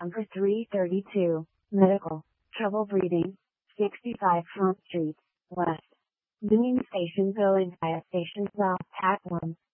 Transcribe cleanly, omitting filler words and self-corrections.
Number 332. Medical. Trouble breathing. 65 Front Street, West. Union Station going via Station South, Pack 1.